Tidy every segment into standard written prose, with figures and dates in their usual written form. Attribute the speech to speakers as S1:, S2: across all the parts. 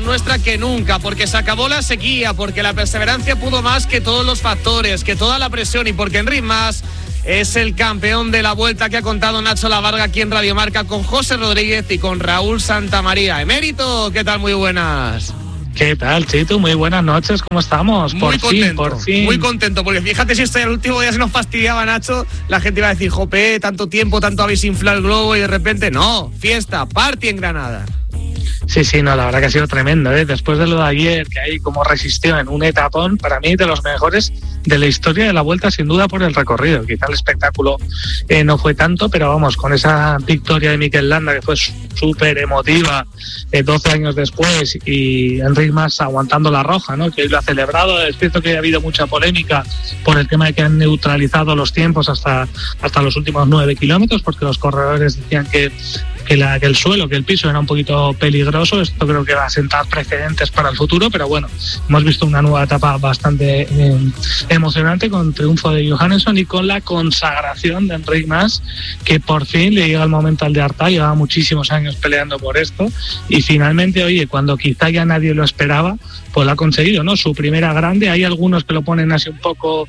S1: nuestra que nunca, porque se acabó la sequía, porque la perseverancia pudo más que todos los factores, que toda la presión, y porque Enric Mas es el campeón de la Vuelta que ha contado Nacho Lavarga aquí en Radio Marca con José Rodríguez y con Raúl Santamaría. Emérito, ¿qué tal? Muy buenas.
S2: ¿Qué tal, Chito? Muy buenas noches, ¿cómo estamos?
S1: Muy contento, porque fíjate si el último día se nos fastidiaba, Nacho, la gente iba a decir, jope, tanto tiempo, tanto habéis inflado el globo, y de repente, no, fiesta, party en Granada.
S2: Sí, no, la verdad que ha sido tremendo, ¿eh? Después de lo de ayer, que ahí como resistió en un etapón, para mí de los mejores de la historia de la Vuelta, sin duda por el recorrido. Quizá el espectáculo no fue tanto, pero vamos, con esa victoria de Mikel Landa, que fue súper emotiva 12 años después, y Enric Mas aguantando la roja, ¿no? Que hoy lo ha celebrado. Es cierto que ha habido mucha polémica por el tema de que han neutralizado los tiempos hasta los últimos 9 kilómetros, porque los corredores decían que el suelo, que el piso era un poquito peligroso. Esto creo que va a sentar precedentes para el futuro, pero bueno, hemos visto una nueva etapa bastante emocionante, con triunfo de Johannesson y con la consagración de Enric Mas, que por fin le llega el momento al de hartar. Llevaba muchísimos años peleando por esto y finalmente, oye, cuando quizá ya nadie lo esperaba, pues lo ha conseguido, ¿no? Su primera grande. Hay algunos que lo ponen así un poco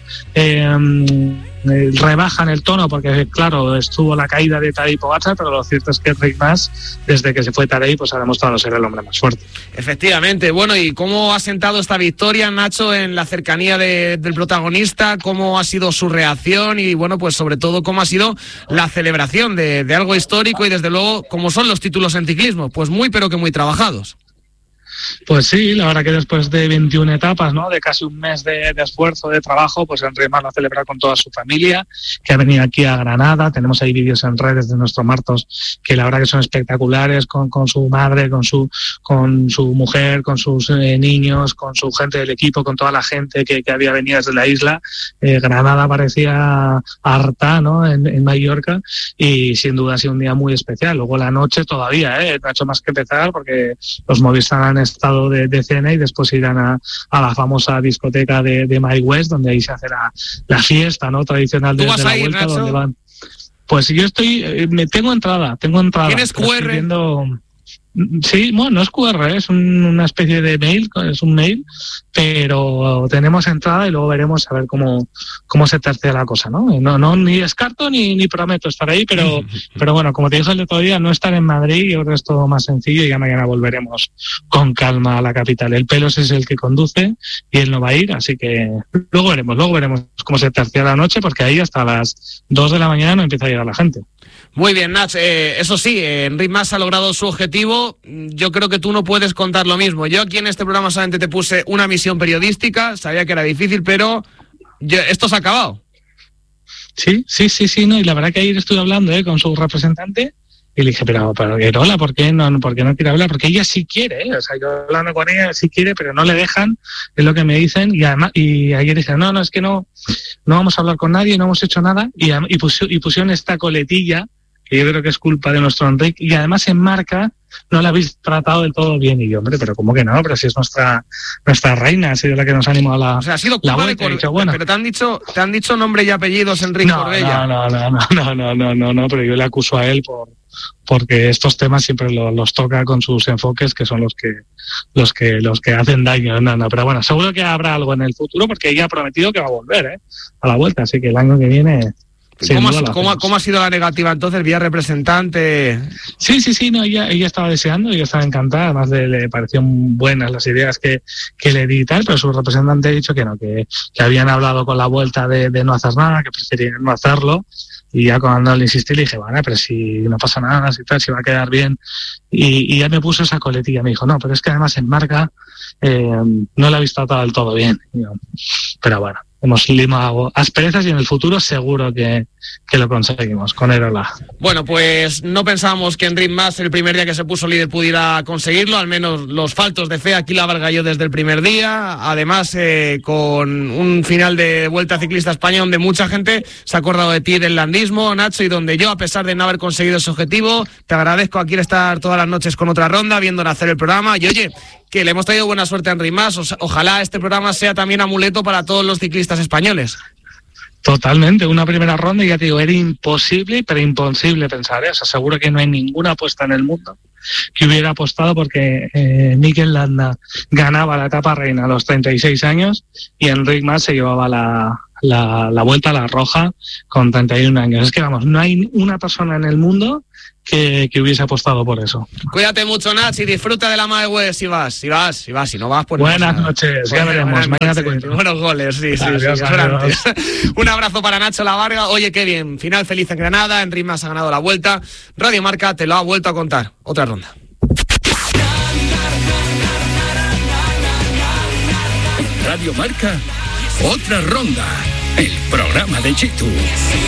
S2: rebajan el tono, porque claro, estuvo la caída de Tadej Pogačar, pero lo cierto es que Enric Mas, desde que se fue Tadej, pues ha demostrado ser el hombre más fuerte.
S1: Efectivamente. Bueno, ¿y cómo ha sentado esta victoria, Nacho, en la cercanía del protagonista? ¿Cómo ha sido su reacción? Y bueno, pues sobre todo, ¿cómo ha sido la celebración de algo histórico? Y desde luego, ¿cómo son los títulos en ciclismo? Pues muy, pero que muy trabajados.
S2: Pues sí, la verdad que después de 21 etapas, ¿no? De casi un mes de esfuerzo, de trabajo, pues Enric Mas lo ha celebrado con toda su familia, que ha venido aquí a Granada. Tenemos ahí vídeos en redes de nuestros Martos que la verdad que son espectaculares, con su madre, con su mujer, con sus niños, con su gente del equipo, con toda la gente que había venido desde la isla. Granada parecía harta, ¿no? En Mallorca, y sin duda ha sido un día muy especial. Luego la noche todavía, no ha hecho más que empezar, porque los Movistar han estado de cena y después irán a la famosa discoteca de My West, donde ahí se hace la fiesta, ¿no? Tradicional de la Vuelta,
S1: Nacho?
S2: Donde van. Pues yo tengo entrada.
S1: ¿Tienes QR?
S2: Sí, bueno, no es QR, es una especie de mail, es un mail, pero tenemos entrada y luego veremos a ver cómo se tercia la cosa, ¿no? No ni descarto ni prometo estar ahí, pero bueno, como te dije el otro día, no estar en Madrid, yo creo que es todo más sencillo, y ya mañana volveremos con calma a la capital. El Pelos es el que conduce y él no va a ir, así que luego veremos cómo se tercia la noche, porque ahí hasta las 2 de la mañana no empieza a llegar la gente.
S1: Muy bien, Nach. Eso sí, Enric Mas ha logrado su objetivo. Yo creo que tú no puedes contar lo mismo. Yo aquí en este programa solamente te puse una misión periodística, sabía que era difícil, pero esto se ha acabado.
S2: Sí, no, y la verdad que ayer estuve hablando con su representante y le dije, pero Erola, ¿por qué no quiere hablar? Porque ella sí quiere, o sea, yo hablando con ella sí quiere, pero no le dejan, es lo que me dicen, y además, y ayer dije, no, es que no vamos a hablar con nadie, no hemos hecho nada, y pusieron esta coletilla, que yo creo que es culpa de nuestro Enric, y además en Marca no la habéis tratado del todo bien. Y yo, hombre, pero ¿cómo que no? Pero si es nuestra reina, ha sido la que nos ha animado a la...
S1: O sea, ha sido culpa de Corbella, bueno. Pero te han dicho nombre y apellidos, Enric Corbella.
S2: No, pero yo le acuso a él porque estos temas siempre los toca con sus enfoques, que son los que hacen daño. No, pero bueno, seguro que habrá algo en el futuro, porque ella ha prometido que va a volver a la Vuelta, así que el año que viene...
S1: ¿Cómo ha sido la negativa entonces, vía representante?
S2: Sí, no, ella estaba deseando, ella estaba encantada, además le parecieron buenas las ideas que le di y tal, pero su representante ha dicho que no, que habían hablado con la Vuelta de no hacer nada, que preferían no hacerlo, y ya cuando le insistí le dije, bueno, pero si no pasa nada, si va a quedar bien, y ya me puso esa coletilla, me dijo, no, pero es que además en Marca no la habéis tratado del todo bien, pero bueno. Hemos limado asperezas y en el futuro seguro que lo conseguimos con Erola.
S1: Bueno, pues no pensábamos que Enric Mas el primer día que se puso líder pudiera conseguirlo, al menos los faltos de fe aquí la Lavarga yo desde el primer día, además con un final de Vuelta Ciclista España donde mucha gente se ha acordado de ti del landismo, Nacho, y donde yo, a pesar de no haber conseguido ese objetivo, te agradezco aquí estar todas las noches con otra ronda, viendo nacer el programa, y oye, que le hemos traído buena suerte a Enric Mas, ojalá este programa sea también amuleto para todos los ciclistas españoles.
S2: Totalmente, una primera ronda, y ya te digo, era imposible, pero imposible pensar, ¿eh? O sea, seguro que no hay ninguna apuesta en el mundo que hubiera apostado porque Mikel Landa ganaba la etapa reina a los 36 años y Enric Mas se llevaba la vuelta a la roja con 31 años. Es que, vamos, no hay una persona en el mundo que hubiese apostado por eso.
S1: Cuídate mucho, Nach, y disfruta de la Mae si vas. Si no vas, pues
S2: buenas noches, ya veremos. Mañana te cuento.
S1: Buenos goles, sí,
S2: adiós.
S1: Un abrazo para Nacho Lavarga. Oye, qué bien, final feliz en Granada, Enric Mas ha ganado la vuelta. Radio Marca te lo ha vuelto a contar. Otra ronda.
S3: Radio Marca, otra ronda. El programa de Chitu.